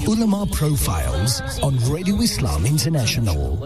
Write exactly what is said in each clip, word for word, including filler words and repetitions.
Ulama Profiles on Radio Islam International.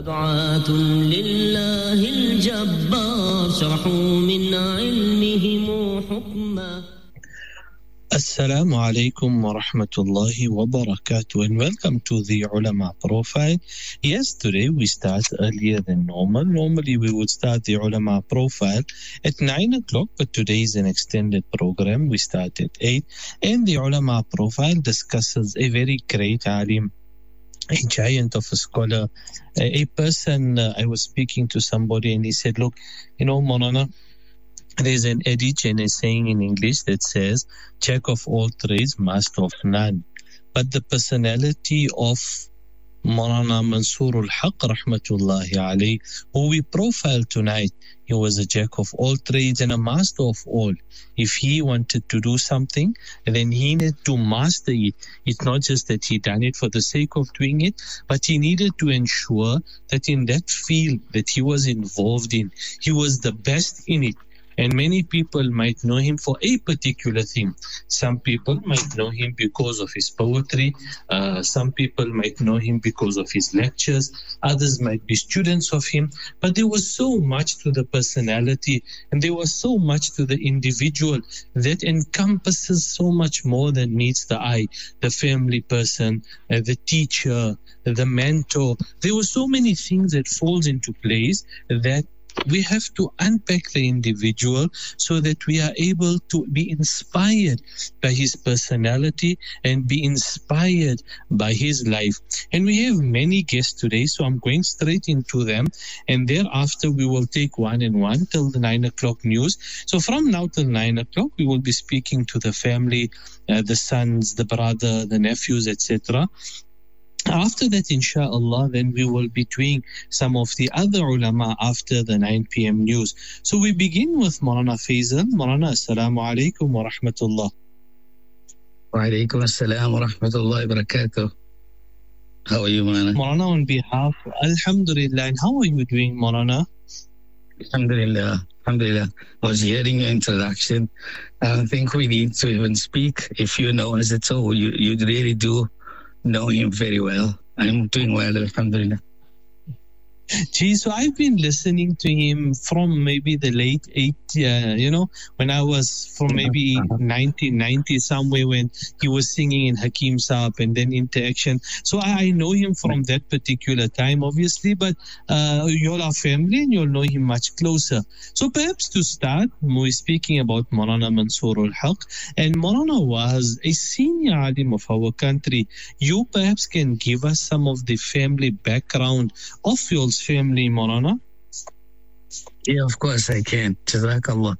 Assalamu alaikum wa rahmatullahi wa barakatuh, and welcome to the Ulama Profile. Yes, today we start earlier than normal. Normally we would start the Ulama Profile at nine o'clock, but today is an extended program. We start at eight, and the Ulama Profile discusses a very great alim, a giant of a scholar, a, a person. Uh, I was speaking to somebody and he said, look, you know, Maulana, there's an adage and a saying in English that says, jack of all trades, master of none. But the personality of Maulana Mansoor al-Haq, rahmatullahi alayh, who we profile tonight, he was a jack of all trades and a master of all. If he wanted to do something, then he needed to master it. It's not just that he done it for the sake of doing it, but he needed to ensure that in that field that he was involved in, he was the best in it. And many people might know him for a particular thing. Some people might know him because of his poetry. Uh, some people might know him because of his lectures. Others might be students of him. But there was so much to the personality, and there was so much to the individual that encompasses so much more than meets the eye. The family person, uh, the teacher, the mentor. There were so many things that falls into place that we have to unpack the individual so that we are able to be inspired by his personality and be inspired by his life. And we have many guests today, so I'm going straight into them. And thereafter, we will take one and one till the nine o'clock news. So from now till nine o'clock, we will be speaking to the family, uh, the sons, the brother, the nephews, et cetera. After that, inshallah, then we will be doing some of the other ulama after the nine p.m. news. So we begin with Maulana Faisal. Maulana, assalamu alaikum wa rahmatullah. Wa alaikum assalam wa rahmatullahi wa barakatuh. How are you, Maulana? Maulana, on behalf, alhamdulillah. And how are you doing, Maulana? Alhamdulillah. Alhamdulillah. I was hearing your introduction. I don't think we need to even speak. If you know us at all, you, you really do know him very well. I'm doing well, alhamdulillah. Gee, so I've been listening to him from maybe the late eighties, uh, you know, when I was from maybe nineteen ninety somewhere when he was singing in Hakeem Saab and then Interaction. So I, I know him from that particular time, obviously, but uh, you're our family and you'll know him much closer. So perhaps to start, we're speaking about Maulana Mansoor al-Haq, and Maulana was a senior alim of our country. You perhaps can give us some of the family background of your family, Maulana? Yeah, of course I can. Jazakallah.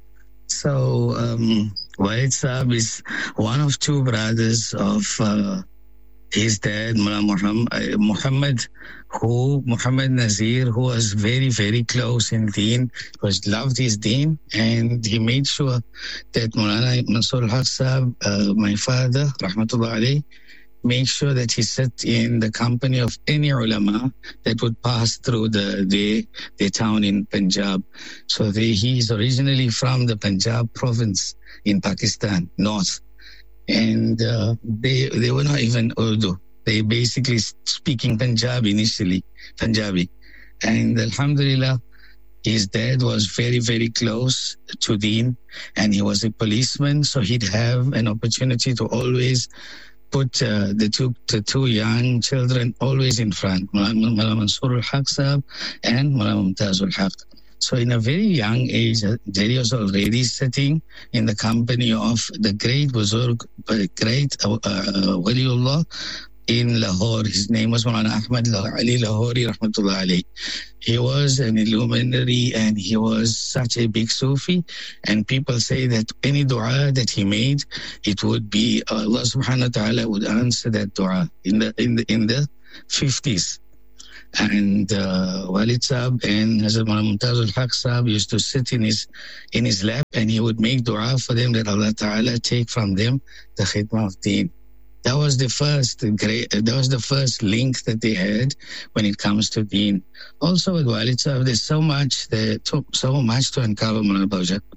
So, um, Walid Saab is one of two brothers of uh, his dad, Muhammad, uh, Muhammad, who, Muhammad Nazir, who was very, very close in deen, was loved his deen, and he made sure that Maulana Mansoor al-Haq Saab, uh, my father, rahmatullah alayh, make sure that he sat in the company of any ulama that would pass through the, the, the town in Punjab. So they, he is originally from the Punjab province in Pakistan, north. And uh, they, they were not even Urdu. They basically speaking Punjabi initially, Punjabi. And alhamdulillah, his dad was very, very close to Deen, and he was a policeman, so he'd have an opportunity to always put uh, the two the two young children always in front, Maulana Mansoor al-Haq Saab and Maulana Mumtaz al-Haq. So in a very young age, he was already sitting in the company of the great Buzurg, great uh, uh, Waliullah in Lahore. His name was Maulana Ahmad Ali Lahori, rahmatullah alayh. He was an illuminary and he was such a big Sufi. And people say that any dua that he made, it would be Allah subhanahu wa ta'ala would answer that dua in the in the in the fifties. And uh, Walid Saab and Hazrat Maulana Mumtaz al-Haq Saab used to sit in his in his lap, and he would make dua for them that Allah ta'ala take from them the khidmah of deen. That was the first great, that was the first link that they had when it comes to deen. Also with Walid Saab, there's so much, there, so much to uncover, Maulana Bawjat.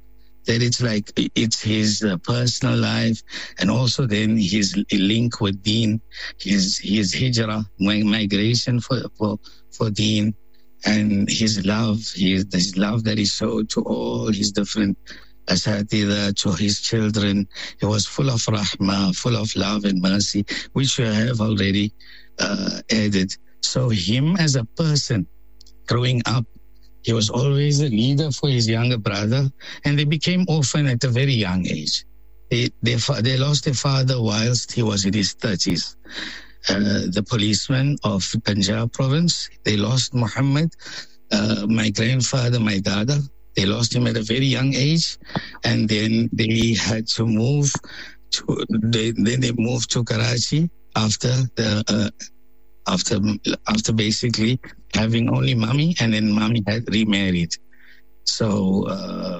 that it's like it's his uh, personal life, and also then his link with Deen, his his hijrah, migration for for for Deen, and his love, his, his love that he showed to all his different asatidha, to his children. He was full of rahmah, full of love and mercy, which we have already uh, added. So him as a person, growing up, he was always a leader for his younger brother, and they became orphan at a very young age. They, they, they lost their father whilst he was in his thirties. Uh, the policeman of Punjab province, they lost Muhammad, uh, my grandfather, my dada. They lost him at a very young age, and then they had to move to. They, then they moved to Karachi after the uh, after after basically having only mommy, and then mommy had remarried. So uh,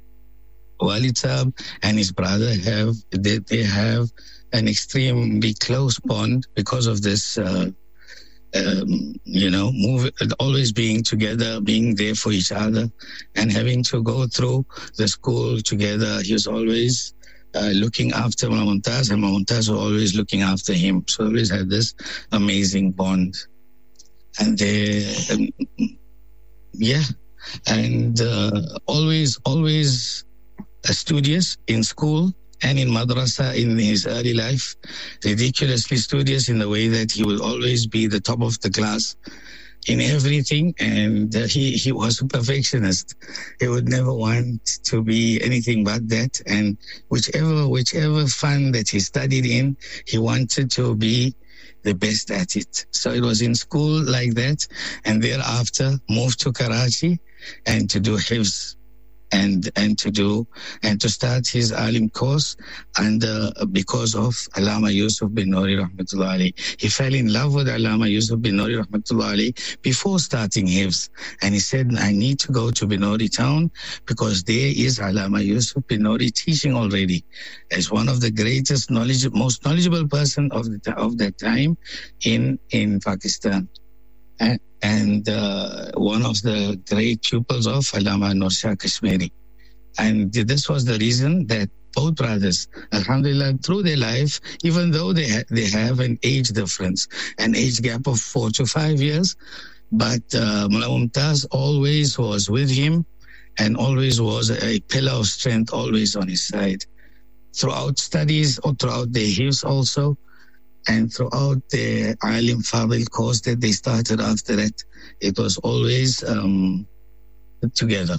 Walid Saab and his brother have they, they have an extremely close bond because of this. Uh, Um, you know, move, always being together, being there for each other, and having to go through the school together. He was always uh, looking after Mumtaz, and Mumtaz was always looking after him. So always had this amazing bond. And they, um, yeah, and uh, always, always uh, studious in school and in madrasa in his early life, ridiculously studious in the way that he will always be the top of the class in everything, and uh, he, he was a perfectionist. He would never want to be anything but that, and whichever whichever fun that he studied in, he wanted to be the best at it. So it was in school like that, and thereafter moved to Karachi and to do hifz. And and to do and to start his alim course, and uh, because of Allama Yusuf bin Nuri rahmatullah alayh. He fell in love with Allama Yusuf bin Nuri rahmatullah alayh before starting hifz, and he said, I need to go to Binori town because there is Allama Yusuf bin Nuri teaching already as one of the greatest knowledge, most knowledgeable person of the of that time in in Pakistan. And, and uh, one of the great pupils of Allama Nur Shah Kashmiri. And this was the reason that both brothers, alhamdulillah, through their life, even though they, ha- they have an age difference, an age gap of four to five years, but uh, Mullah Mumtaz always was with him and always was a, a pillar of strength, always on his side. Throughout studies or throughout their hifz also, and throughout the Alim Fadil course that they started after that, it was always um, together.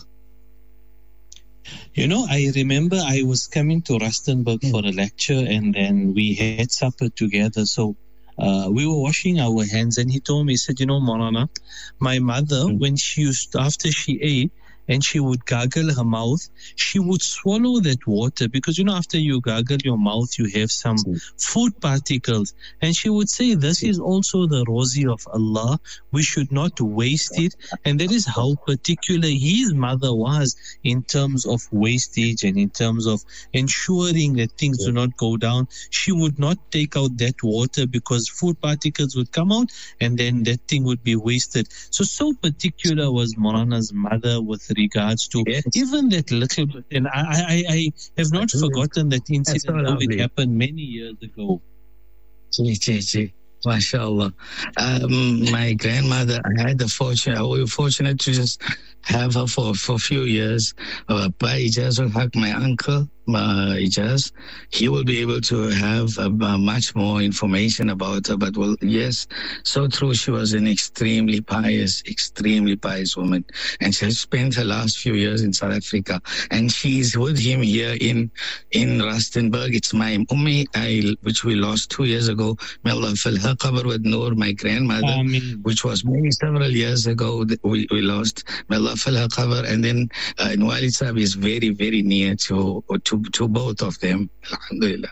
You know, I remember I was coming to Rustenburg for a lecture, and then we had supper together. So uh, we were washing our hands, and he told me, he said, you know, Maulana, my mother, mm-hmm. when she used, after she ate, and she would gargle her mouth, she would swallow that water, because, you know, after you gargle your mouth, you have some food particles. And she would say, this is also the rozi of Allah. We should not waste it. And that is how particular his mother was in terms of wastage and in terms of ensuring that things do not go down. She would not take out that water because food particles would come out and then that thing would be wasted. So, so particular was Maulana's mother with regards to yes. even that little bit. And I, I, I have not Absolutely. forgotten that incident, though it happened many years ago. Gee, gee, gee. MashaAllah. Um, my grandmother, I had the fortune, I was fortunate to just have her for, for a few years. Uh, by Ijaz al-Haq, my uncle, uh, Ijaz, he will be able to have uh, much more information about her. But, well, yes, so true. She was an extremely pious, extremely pious woman. And she has spent her last few years in South Africa. And she's with him here in in Rustenburg. It's my Ummi, I, which we lost two years ago. May Allah fill her qabr with Noor, my grandmother, Ameen. Which was many several years ago that we, we lost. May Allah fill her qabr. And then uh, Walid Saab is very, very near to, to, to both of them. Alhamdulillah.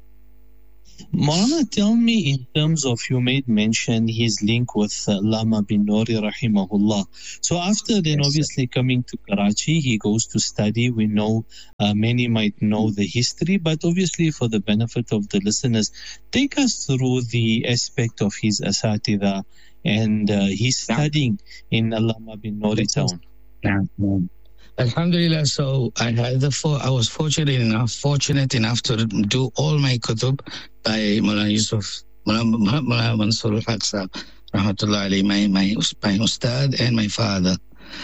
Maulana, tell me, in terms of, you made mention his link with uh, Allama bin Nuri rahimahullah. So after then yes, obviously sir. coming to Karachi, he goes to study. We know uh, many might know the history, but obviously for the benefit of the listeners, take us through the aspect of his asatidha and uh, his studying in Allama bin Nuri town. Yeah. Alhamdulillah, so I had the for, I was fortunate enough, fortunate enough to do all my kutub by Mulana Yusuf, Mulana Mansur al-Haq Sahab, rahmatullah alayhi, my, my, my ustad and my father.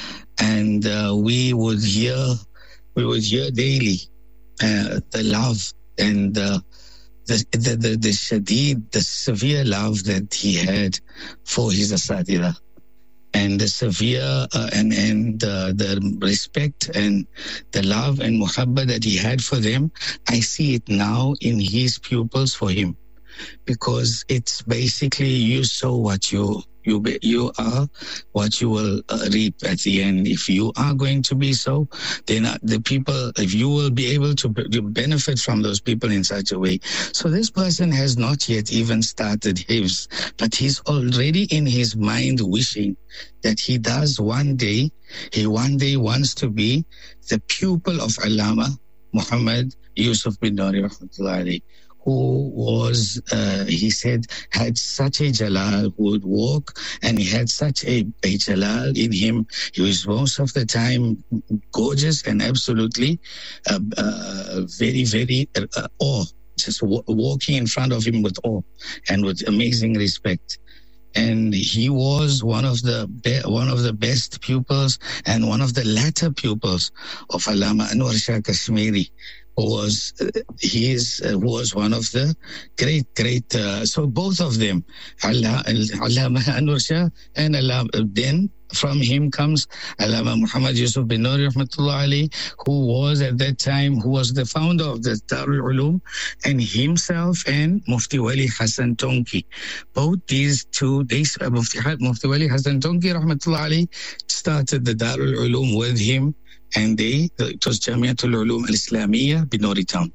And uh, we would hear, we would hear daily uh, the love and uh, the, the, the, the shadid, the severe love that he had for his asatida. And the severe uh, and and uh, the respect and the love and muhabba that he had for them, I see it now in his pupils for him, because it's basically you sow what you you be, you are, what you will uh, reap at the end. If you are going to be so, then uh, the people, if you will be able to, be, to benefit from those people in such a way. So this person has not yet even started his, but he's already in his mind wishing that he does one day, he one day wants to be the pupil of Allama Muhammad Yusuf bin Nuri rahmatullahi alayhi, who was, uh, he said, had such a jalal, who would walk, and he had such a, a jalal in him. He was most of the time gorgeous and absolutely uh, uh, very, very uh, awe, just w- walking in front of him with awe and with amazing respect. And he was one of the be- one of the best pupils and one of the latter pupils of Allama Anwar Shah Kashmiri, who was uh, he is uh, was one of the great great. Uh, so both of them, Allama Anwar Shah and Allama, then from him comes Allama Muhammad Yusuf bin Nuri rahmatullah alayhi, who was at that time, who was the founder of the Darul Ulum, and himself and Mufti Wali Hassan Tonki. Both these two, they, uh, Mufti, Mufti Wali Hassan Tonki rahmatullah alayhi started the Darul Ulum with him, and they, it was Jamiatul Ulum al-Islamiyya Binori Town.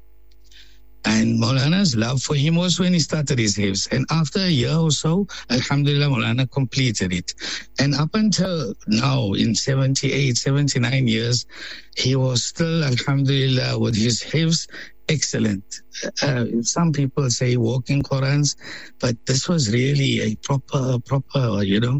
And Maulana's love for him was when he started his hifz. And after a year or so, Alhamdulillah, Maulana completed it. And up until now, in seventy-eight, seventy-nine years, he was still, Alhamdulillah, with his hifz, excellent. Uh, some people say walking Qurans, but this was really a proper, proper, you know,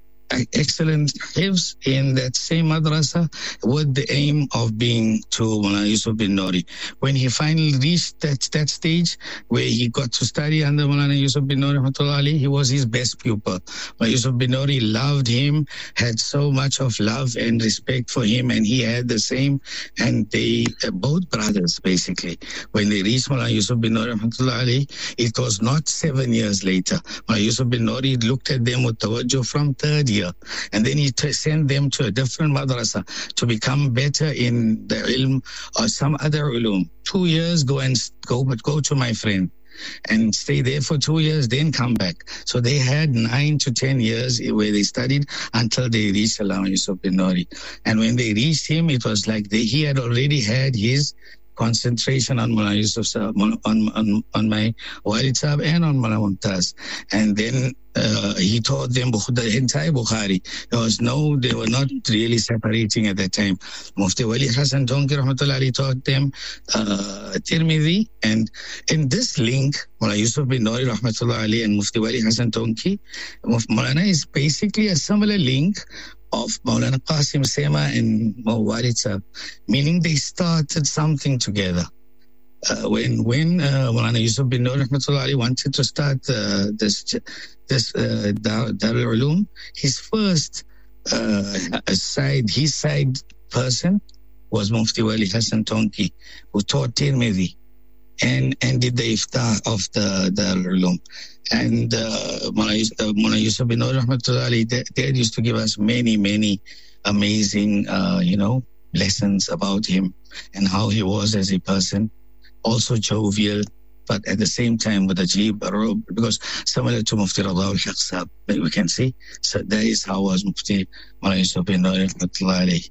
excellent hifz in that same madrasa with the aim of being to Mulana Yusuf bin Nuri. When he finally reached that, that stage where he got to study under Mulana Yusuf bin Nuri rahmatullah alayhi, he was his best pupil. Mulana Yusuf bin Nuri loved him, had so much of love and respect for him, and he had the same. And they, uh, both brothers basically, when they reached Mulana Yusuf bin Nuri rahmatullah alayhi, it was not seven years later. Mulana Yusuf bin Nuri looked at them with tawajjuh from third year. And then he t- sent them to a different madrasa to become better in the ilm or some other ulum. Two years, go and go, but go to my friend and stay there for two years, then come back. So they had nine to ten years where they studied until they reached Allama Yusuf bin Nuri. And when they reached him, it was like they, he had already had his concentration on Mulana Yusuf, on, on, on my Walid Sahab and on Mulana Mumtaz. And then uh, he taught them the entire Bukhari. There was no, they were not really separating at that time. Mufti Wali Hassan Tonki rahmatullah alayhi taught them uh, Tirmidhi. And in this link, Mulana Yusuf bin Nuri rahmatullah alayhi and Mufti Wali Hassan Tonki, Mulana is basically a similar link of Maulana Qasim Sema and Walid Sahab, meaning they started something together. Uh, when when uh, Maulana Yusuf bin Nuri rahmatullah alayhi wanted to start uh, this this uh, Darul Ulum, his first uh, side, his side person was Mufti Wali Hassan Tonki, who taught Tirmidhi and, and did the iftar of the Darul Ulum. And uh, Mulana Yusuf bin Nuri rahmatullah alayhi, Dad used to give us many, many amazing, uh, you know, lessons about him and how he was as a person. Also jovial, but at the same time with a jeeb, because similar to Mufti Rada al-Haq Sahab, we can see. So that is how was Mufti Mulana Yusuf bin Nuri rahmatullah alayhi.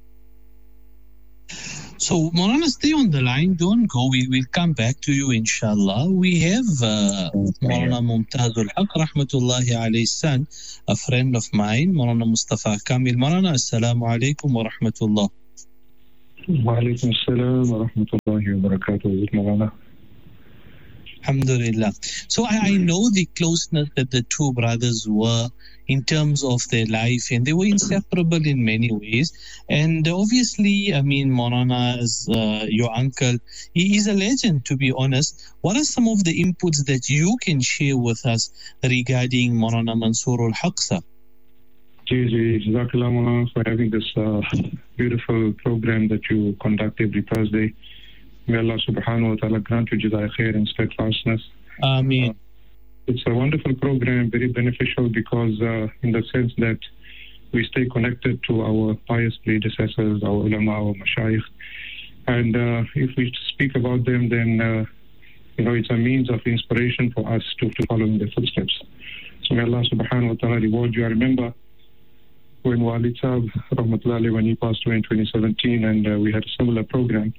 So, Maulana, stay on the line. Don't go. We will come back to you, inshallah. We have uh, Maulana Mumtaz al-Haq, rahmatullahi alayhi son, a friend of mine, Maulana Mustafa Kamil. Maulana, assalamu alaikum wa rahmatullah. Wa alaikum assalam wa rahmatullahi wa barakatuh, Maulana. Alhamdulillah. So I, I know the closeness that the two brothers were in terms of their life, and they were inseparable in many ways. And obviously, I mean, Maulana, as uh, your uncle, he is a legend, to be honest. What are some of the inputs that you can share with us regarding Maulana Mansoor al-Haq, sir? Jazakallah, Maulana, for having this uh, beautiful program that you conduct every Thursday. May Allah subhanahu wa ta'ala grant you jazaa khair and steadfastness. Ameen. Uh, it's a wonderful program, very beneficial because uh, in the sense that we stay connected to our pious predecessors, our ulama, our mashayikh. And uh, if we speak about them, then, uh, you know, it's a means of inspiration for us to, to follow in their footsteps. So may Allah subhanahu wa ta'ala reward you. I remember when Walid Saab, rahmatullahi, when he passed away in twenty seventeen, and uh, we had a similar program.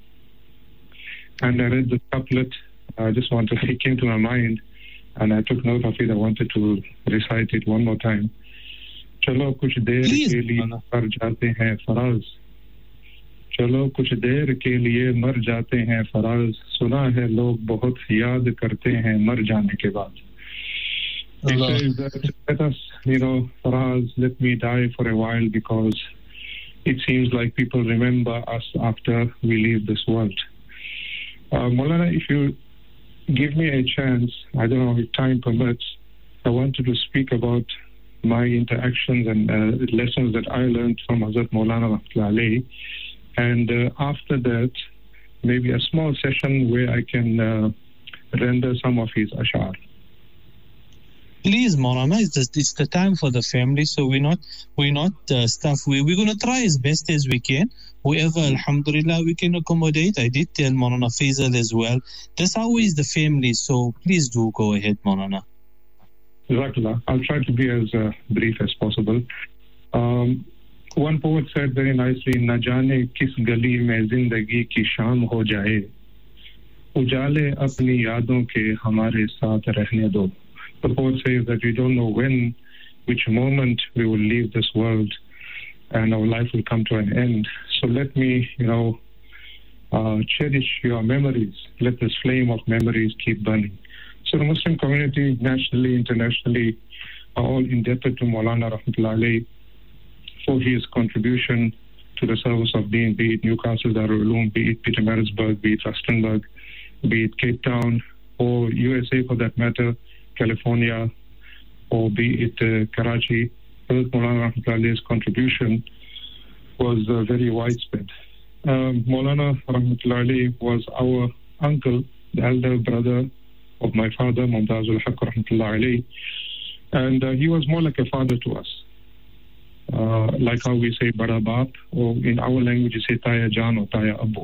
And I read the couplet. I just wanted, it came to my mind, and I took note of it. I wanted to recite it one more time. Chalo kuch der ke liye mar jate hain faraz. Chalo kuch der ke liye mar jate hain faraz. Suna hai log bahut yaad karte hain mar jaane ke baad. He says that, let us, you know, faraz, let me die for a while because it seems like people remember us after we leave this world. Uh, Maulana, if you give me a chance, I don't know if time permits, I wanted to speak about my interactions and uh, lessons that I learned from Hazrat Maulana Rahmatullahi. And uh, after that, maybe a small session where I can uh, render some of his ashar. Please, Maulana, it's the, it's the time for the family, so we're not we're not uh, staff. We, we're going to try as best as we can. Whoever, alhamdulillah, we can accommodate. I did tell Maulana Faisal as well. That's always the family, so please do go ahead, Maulana. Jazakallah. I'll try to be as uh, brief as possible. Um, one poet said very nicely, "Na jaane kis gali mein zindagi ki sham ho jaye, ujale apni yaadon ke hamare saath rehne do." The poet says that we don't know when, which moment we will leave this world and our life will come to an end. So let me, you know, uh, cherish your memories. Let this flame of memories keep burning. So the Muslim community, nationally, internationally, are all indebted to Maulana Rahmatullahi for his contribution to the service of Deen, be it Newcastle Darul Uloom, be it Pietermaritzburg, be it Rustenburg, be it Cape Town, or U S A for that matter, California, or be it uh, Karachi. Hazrat Maulana Rahmatullahi's contribution was uh, very widespread. Um, Maulana Rahmatullahi was our uncle, the elder brother of my father, Mumtaz al-Haq Rahmatullahi, and uh, he was more like a father to us. Uh, like how we say Bada Baap, or in our language you say Taya Jan or Taya Abu.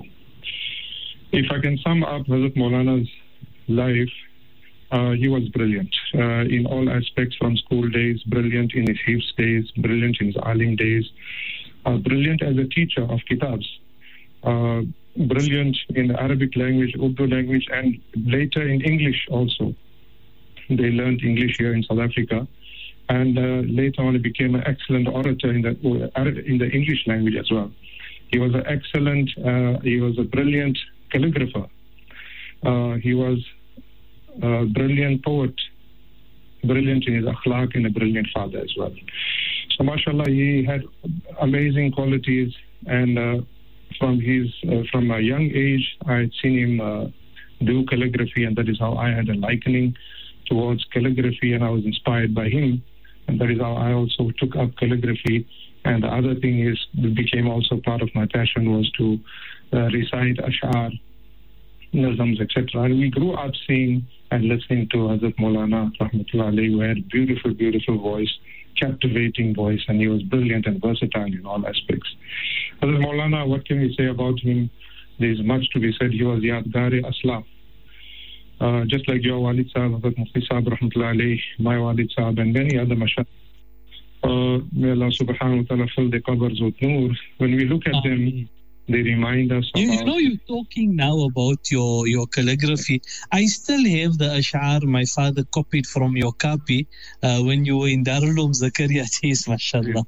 If I can sum up Hazrat Maulana's life, Uh, he was brilliant uh, in all aspects, from school days, brilliant in his Hifz days, brilliant in his Alim days, uh, brilliant as a teacher of kitabs, uh, brilliant in the Arabic language, Urdu language, and later in English also. They learned English here in South Africa, and uh, later on he became an excellent orator in the, in the English language as well. He was an excellent, uh, he was a brilliant calligrapher. Uh, he was Uh, brilliant poet, brilliant in his akhlaq, and a brilliant father as well. So mashallah, he had amazing qualities, and uh, from his uh, from a young age I had seen him uh, do calligraphy, and that is how I had a likening towards calligraphy, and I was inspired by him, and that is how I also took up calligraphy. And the other thing is, it became also part of my passion, was to uh, recite ash'ar, nazams, et cetera. And we grew up seeing and listening to Hazrat Maulana Rahmatullahi, who had beautiful, beautiful voice, captivating voice, and he was brilliant and versatile in all aspects. Hazrat Maulana, what can we say about him? There is much to be said. He was Yadgare Aslaf. Uh, just like your Walid Saab, Hazrat Mufti Saab Rahmatullahi, my Walid Saab, and many other mashayikh. Uh, may Allah subhanahu wa ta'ala fill the qabrs with noor. When we look at them, they remind us you, about... You know, you're talking now about your, your calligraphy. I still have the ash'ar my father copied from your copy uh, when you were in Darul Uloom Zakaria Cheese, mashallah.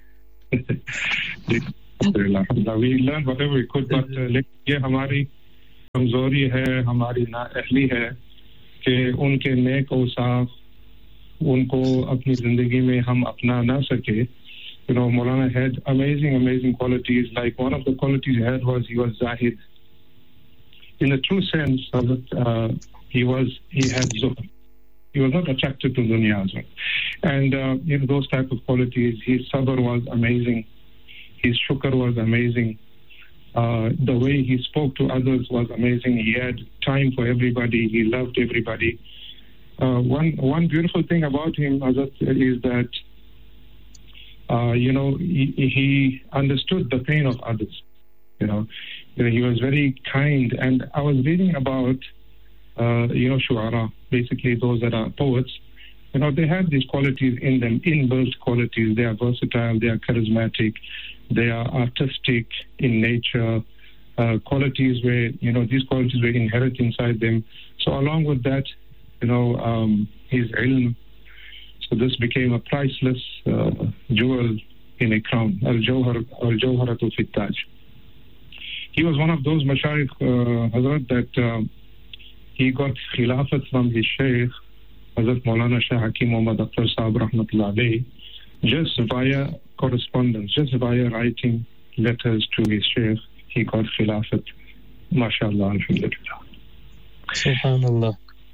We learned whatever we could, but uh, ये हमारी कमजोरी है, हमारी नाअहली है कि कि उनके नेक औसाफ उनको अपनी जिंदगी में हम अपना ना सके. You know, Maulana had amazing, amazing qualities. Like one of the qualities he had was he was zahid. In the true sense of it, uh, he was, he had zuhd. He was not attracted to dunya. And uh, you know, those type of qualities, his sabr was amazing. His shukr was amazing. Uh, the way he spoke to others was amazing. He had time for everybody. He loved everybody. Uh, one one beautiful thing about him, Hazrat, is that uh, you know he, he understood the pain of others. You know, you know, he was very kind. And I was reading about uh, you know shu'ara, basically those that are poets. You know, they have these qualities in them, inbuilt qualities. They are versatile. They are charismatic. They are artistic in nature. Uh, qualities where you know these qualities were inherent inside them. So along with that, you know, um, his ilm. So this became a priceless uh, jewel in a crown. Al-Jawhar, Al-Jawharatu fi Taj. He was one of those mashayikh, uh, Hazrat, that uh, he got khilafat from his shaykh, Hazrat Maulana Shah Hakim Muhammad Akhtar Sahib Rahmatullah alayhi, just via correspondence, just via writing letters to his shaykh. He got khilafat. MashaAllah, alhamdulillah. Subhanallah.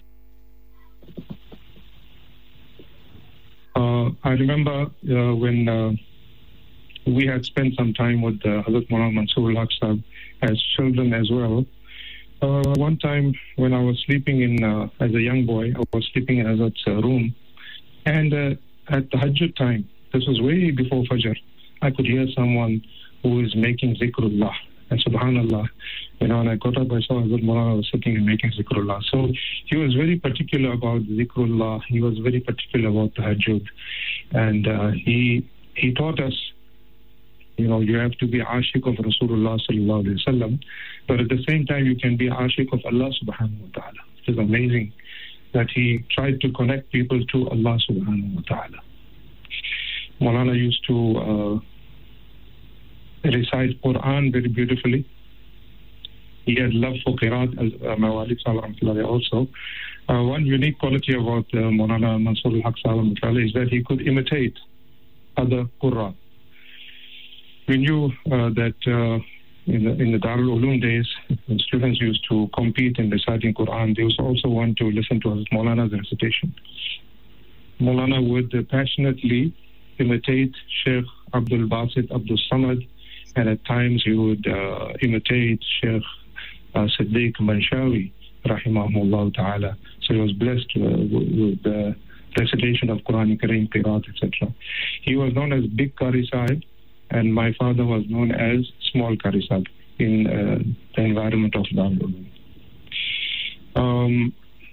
Uh, I remember uh, when uh, we had spent some time with uh, Hazrat Maulana Mansoor Haq Sahib as children as well. Uh, one time when I was sleeping in, uh, as a young boy, I was sleeping in Hazrat's uh, room, and uh, at the Hajjat time, this was way before Fajr, I could hear someone who is making zikrullah. And subhanallah, you know, and I got up, I saw Hazrat Maulana was sitting and making zikrullah. So he was very particular about zikrullah. He was very particular about tahajjud. And uh, he he taught us, you know, you have to be ashik of Rasulullah sallallahu alaihi wasallam, but at the same time you can be ashik of Allah subhanahu wa ta'ala. It is amazing that he tried to connect people to Allah subhanahu wa ta'ala. Maulana used to uh, recite Quran very beautifully. He had love for Qiraat, as uh, Mawalid Sahib also. Uh, one unique quality about uh, Maulana Mansoor Haq Sahib is that he could imitate other Qurra. We knew uh, that uh, in the, in the Darul Ulum days, when students used to compete in reciting Quran, they used also want to listen to Hazrat Maulana's recitation. Maulana would uh, passionately imitate Sheikh Abdul Basit Abdul Samad, and at times he would uh, imitate Sheikh uh, Siddiq Manshawi, rahimahullah ta'ala. So he was blessed uh, with the recitation of Quran Kareem, Qiraat, et cetera. He was known as Big Qari Sahib, and my father was known as Small Qari Sahib in uh, the environment of Darul Ulum. Um,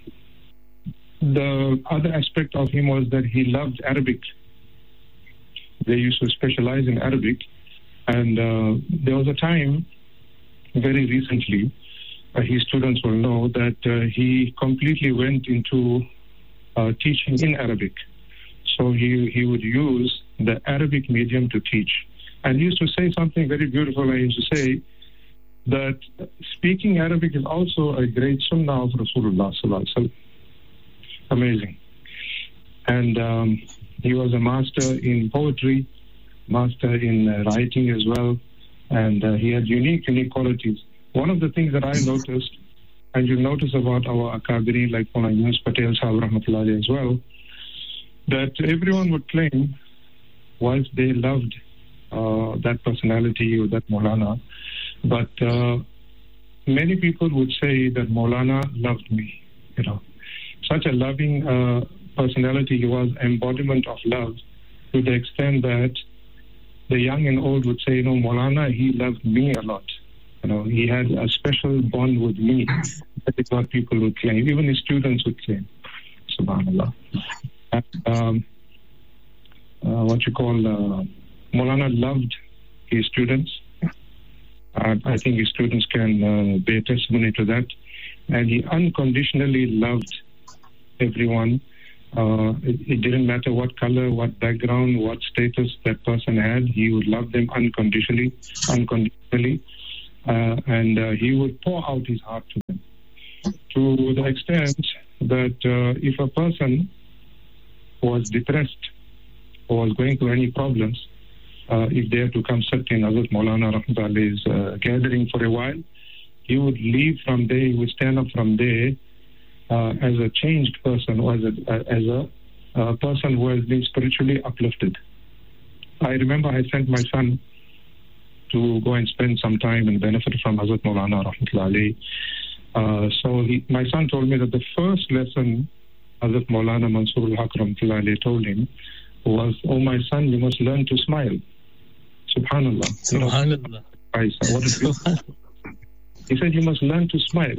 the other aspect of him was that he loved Arabic. They used to specialize in Arabic. And uh, there was a time, very recently, uh, his students will know that uh, he completely went into uh, teaching in Arabic. So he, he would use the Arabic medium to teach. And he used to say something very beautiful. He used to say that speaking Arabic is also a great sunnah of Rasulullah sallallahu alaihi wasallam. Amazing. And um, he was a master in poetry, master in uh, writing as well, and uh, he had unique, unique qualities. One of the things that I noticed, and you notice about our Akabiri, like Maulana Yunus Patel Sahib Rahmatullah as well, that everyone would claim, whilst they loved uh, that personality or that Maulana, but uh, many people would say that Maulana loved me, you know. Such a loving uh, personality, he was embodiment of love to the extent that the young and old would say, you know, Maulana, he loved me a lot. You know, he had a special bond with me. That is what people would claim. Even his students would claim. Subhanallah. And, um, uh, what you call, uh, Maulana loved his students. Uh, I think his students can uh, bear testimony to that. And he unconditionally loved everyone. Uh, it, it didn't matter what color, what background, what status that person had. He would love them unconditionally, unconditionally, uh, and uh, he would pour out his heart to them, to the extent that uh, if a person was depressed or was going through any problems, uh, if they had to come sit in Hazrat Maulana Rahmatullah's uh, gathering for a while, he would leave from there, he would stand up from there uh, as a changed person, or as a, as a uh, person who has been spiritually uplifted. I remember I sent my son to go and spend some time and benefit from Hazrat Maulana Rahmatullahi. Uh, so he, my son told me that the first lesson Hazrat Maulana Mansur al-Haq Rahmatullahi told him was, "Oh my son, you must learn to smile." Subhanallah. Subhanallah. You know, what is he said, "You must learn to smile."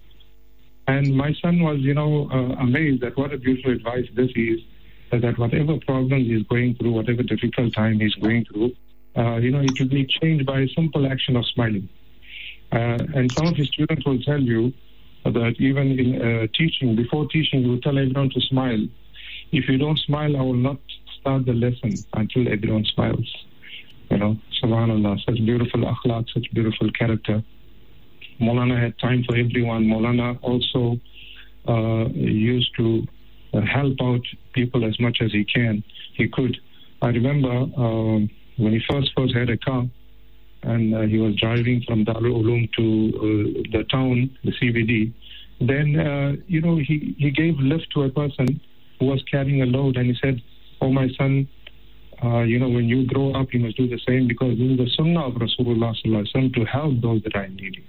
And my son was, you know, uh, amazed at what a beautiful advice this is, that whatever problems he's going through, whatever difficult time he's going through, uh, you know, it will be changed by a simple action of smiling. Uh, and some of his students will tell you that even in uh, teaching, before teaching, you will tell everyone to smile. If you don't smile, I will not start the lesson until everyone smiles. You know, subhanallah, such beautiful akhlaq, such beautiful character. Maulana had time for everyone. Maulana also uh, used to uh, help out people as much as he can. He could. I remember uh, when he first first had a car, and uh, he was driving from Darul Uloom to uh, the town, the C B D. Then, uh, you know, he, he gave lift to a person who was carrying a load, and he said, "Oh, my son, uh, you know, when you grow up, you must do the same, because this is the sunnah of Rasulullah sallallahu alaihi wasallam to help those that are in need."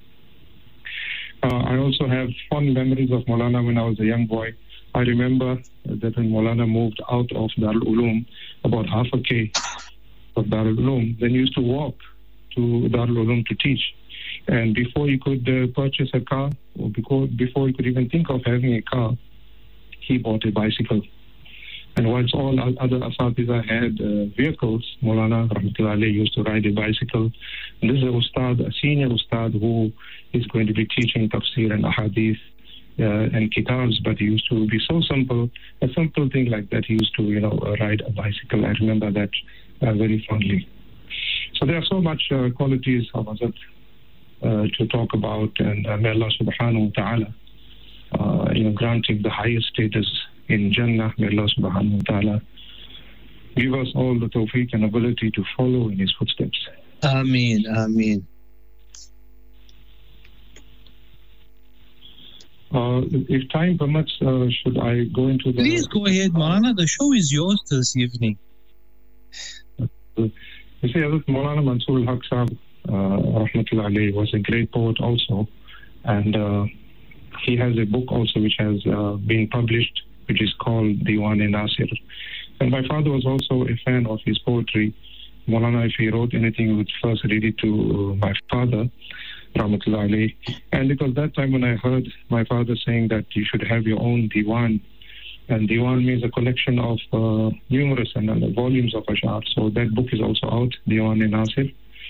Uh, I also have fond memories of Maulana when I was a young boy. I remember that when Maulana moved out of Darul Uloom, about half a K of Darul Uloom, then he used to walk to Darul Uloom to teach. And before he could uh, purchase a car, or before, before he could even think of having a car, he bought a bicycle. And whilst all other Asatiza had uh, vehicles, Maulana Rahmatullahi used to ride a bicycle. And this is a ustad, a senior ustad, who is going to be teaching tafsir and ahadith uh, and kitabs, but he used to be so simple, a simple thing like that. He used to, you know, uh, ride a bicycle. I remember that uh, very fondly. So there are so much uh, qualities of Hazrat uh, to talk about, and uh, may Allah subhanahu wa ta'ala uh, you know, grant him the highest status in Jannah. May Allah subhanahu wa ta'ala give us all the tawfiq and ability to follow in his footsteps. Ameen, Ameen. Uh, if time permits, uh, should I go into the... Please go ahead, Maulana. The show is yours this evening. You see, Hazrat Maulana Mansur al-Haq Sahib, uh, Rahmatullah alayhi, was a great poet also. And uh, he has a book also which has uh, been published, which is called Diwan-e-Nasir. And my father was also a fan of his poetry. Maulana, if he wrote anything, he would first read it to my father, Rahmatullah alayhi. And it was that time when I heard my father saying that you should have your own Diwan. And Diwan means a collection of uh, numerous and uh, volumes of ash'ar. So that book is also out, Diwan-e-Nasir.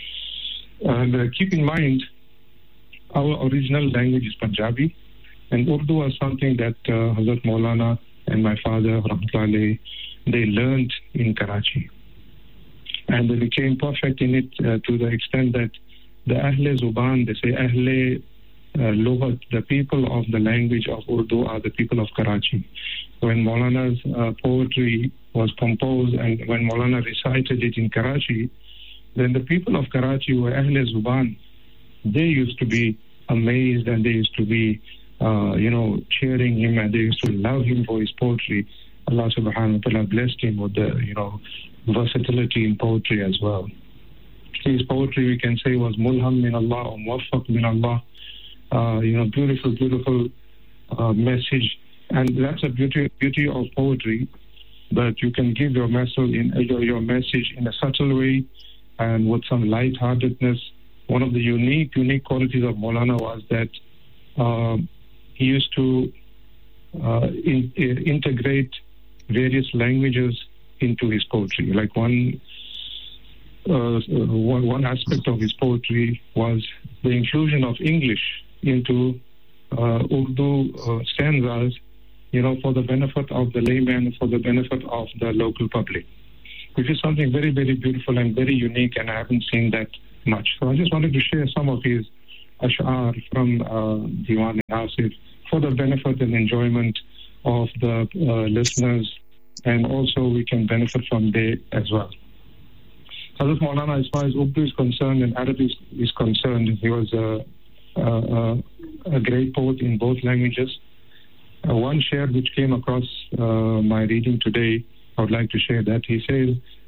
And uh, keep in mind, our original language is Punjabi, and Urdu was something that uh, Hazrat Maulana and my father, Rahmatullah alayhi, they learned in Karachi. And they became perfect in it uh, to the extent that the Ahle Zuban, they say Ahle uh, Lughat, the people of the language of Urdu are the people of Karachi. When Maulana's uh, poetry was composed and when Maulana recited it in Karachi, then the people of Karachi were Ahle Zuban. They used to be amazed and they used to be, uh, you know, cheering him, and they used to love him for his poetry. Allah subhanahu wa ta'ala blessed him with the, you know, versatility in poetry as well. His poetry, we can say, was mulham min Allah or muwaffaq min Allah. Uh, you know, beautiful, beautiful uh, message. And that's a beauty beauty of poetry, that you can give your message in your, your message in a subtle way and with some lightheartedness. One of the unique, unique qualities of Maulana was that uh, he used to uh, in, uh, integrate various languages into his poetry. Like one, uh, one, one aspect of his poetry was the inclusion of English into uh, Urdu uh, stanzas, you know, for the benefit of the layman, for the benefit of the local public, which is something very, very beautiful and very unique, and I haven't seen that much. So I just wanted to share some of his ash'ar from uh, Diwan-e-Nasir for the benefit and enjoyment of the uh, listeners, and also we can benefit from there as well. Hazrat Maulana, as far as Urdu is concerned and Arabic is, is concerned, he was a, a, a great poet in both languages. Uh, one share which came across uh, my reading today, I would like to share that. He says,